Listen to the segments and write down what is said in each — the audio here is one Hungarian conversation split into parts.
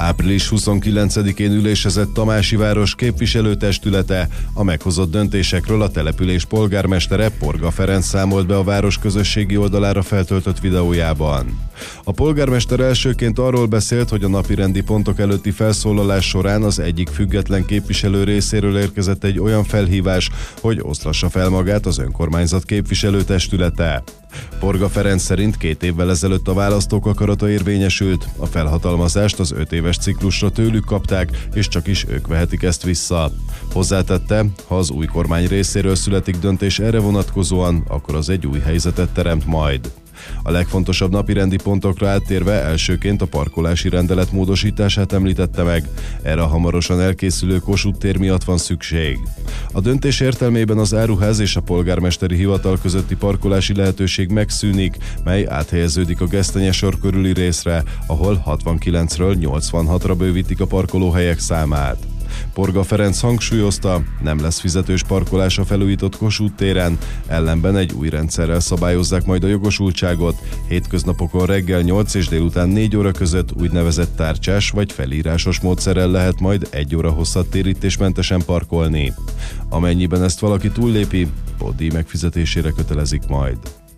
Április 29-én ülésezett Tamásiváros képviselőtestülete. A meghozott döntésekről a település polgármestere, Porga Ferenc számolt be a város közösségi oldalára feltöltött videójában. A polgármester elsőként arról beszélt, hogy a napirendi pontok előtti felszólalás során az egyik független képviselő részéről érkezett egy olyan felhívás, hogy oszlassa fel magát az önkormányzat képviselőtestülete. Porga Ferenc szerint 2 évvel ezelőtt a választók akarata érvényesült, a felhatalmazást az 5 éves ciklusra tőlük kapták, és csak is ők vehetik ezt vissza. Hozzátette, ha az új kormány részéről születik döntés erre vonatkozóan, akkor az egy új helyzetet teremt majd. A legfontosabb napirendi pontokra áttérve elsőként a parkolási rendelet módosítását említette meg. Erre a hamarosan elkészülő Kossuth tér miatt van szükség. A döntés értelmében az áruház és a polgármesteri hivatal közötti parkolási lehetőség megszűnik, mely áthelyeződik a Gesztenyesor körüli részre, ahol 69-ről 86-ra bővítik a parkolóhelyek számát. Porga Ferenc hangsúlyozta, nem lesz fizetős parkolás a felújított Kossuth téren, ellenben egy új rendszerrel szabályozzák majd a jogosultságot. Hétköznapokon reggel 8 és délután 4 óra között úgynevezett tárcsás vagy felírásos módszerrel lehet majd 1 óra hosszat térítésmentesen parkolni. Amennyiben ezt valaki túllépi, pótdíj megfizetésére kötelezik majd.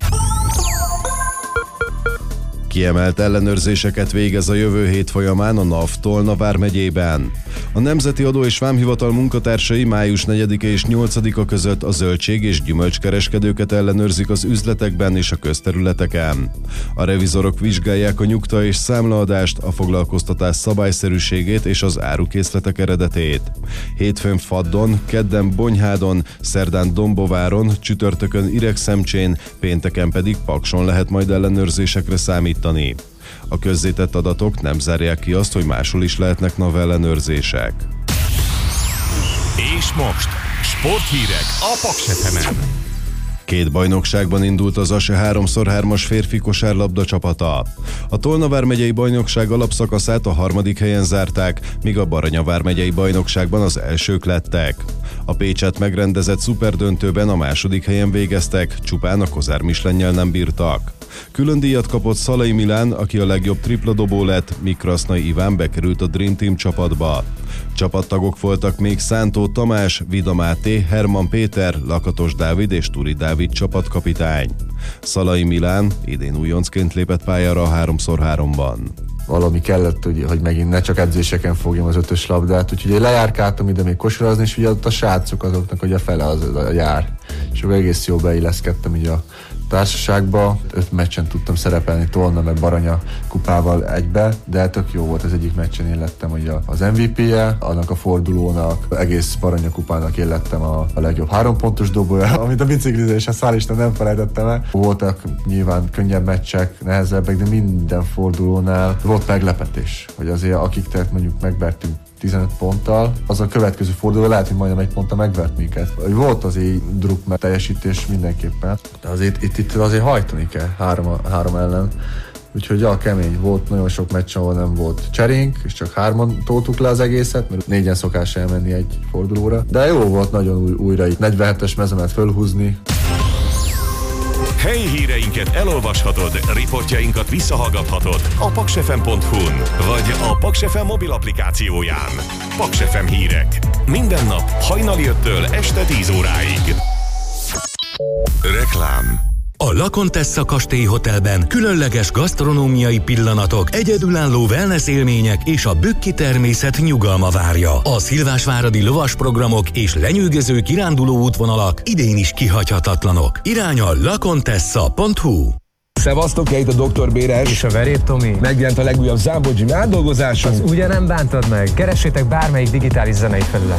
Kiemelt ellenőrzéseket végez a jövő hét folyamán a NAV Tolna vármegyében. A Nemzeti Adó és Vámhivatal munkatársai május 4-e és 8-a között a zöldség- és gyümölcskereskedőket ellenőrzik az üzletekben és a közterületeken. A revizorok vizsgálják a nyugta és számlaadást, a foglalkoztatás szabályszerűségét és az árukészletek eredetét. Hétfőn Faddon, kedden Bonyhádon, szerdán Dombováron, csütörtökön Iregszemcsén, pénteken pedig Pakson lehet majd ellenőrzésekre számítani. A közzétett adatok nem zárják ki azt, hogy máshol is lehetnek NAV ellenőrzések. És most sporthírek a Paks FM-en. 2 bajnokságban indult az ASE 3x3-as férfi kosárlabda csapata. A Tolna vármegyei bajnokság alapszakaszát a 3. helyen zárták, míg a Baranya vármegyei bajnokságban az elsők lettek. A Pécset megrendezett szuperdöntőben a 2. helyen végeztek, csupán a Kozár Mislennyel nem bírtak. Külön díjat kapott Szalai Milán, aki a legjobb tripladobó lett, míg Krasznai Iván bekerült a Dream Team csapatba. Csapattagok voltak még Szántó Tamás, Vida Máté, Herman Péter, Lakatos Dávid és Turi Dávid csapatkapitány. Szalai Milán idén újoncként lépett pályára a 3x3-ban. Valami kellett, hogy megint ne csak edzéseken fogjam az 5-ös labdát, úgyhogy lejárkáltam ide még kosarazni, és ugye ott a srácok azoknak, hogy a fele az a jár. És akkor egész jól beilleszkedtem így a társaságba. 5 meccsen tudtam szerepelni Tolna meg Baranya kupával egybe, de tök jó volt, az egyik meccsen én lettem ugye az MVP-je, annak a fordulónak, egész Baranya kupának én lettem a legjobb 3 pontos dobója, amit a biciklizés, hál' Isten nem felejtettem el. Voltak nyilván könnyebb meccsek, nehezebbek, de minden fordulónál volt meglepetés, hogy azért akik tehát mondjuk megvertünk 15 ponttal, az a következő forduló lehet, hogy majdnem 1 ponttal megvert minket. Volt azért druk, mert teljesítés mindenképpen, de azért itt azért hajtani kell 3 ellen. Úgyhogy kemény volt, nagyon sok meccs, ahol nem volt cserénk, és csak 3-an toltuk le az egészet, mert 4-en szokás elmenni egy fordulóra. De jó volt nagyon újra itt 47-es mezemet fölhúzni. Helyi híreinket elolvashatod, riportjainkat visszahallgathatod a paksfm.hu-n, vagy a Paks FM mobil applikációján. Paks FM hírek. Minden nap hajnali 5-től este 10 óráig. Reklám. A La Contessa Kastély Hotelben különleges gasztronómiai pillanatok, egyedülálló wellness élmények és a bükki természet nyugalma várja. A szilvásváradi lovas programok és lenyűgöző kiránduló útvonalak idén is kihagyhatatlanok. Irány a lacontessa.hu. Szevasztok, itt a Dr. Béres és a Verép Tomi. Megjelent a legújabb Zámbó Jimmy átdolgozásunk. Ugye nem bántad meg. Keressétek bármelyik digitális zenei felület.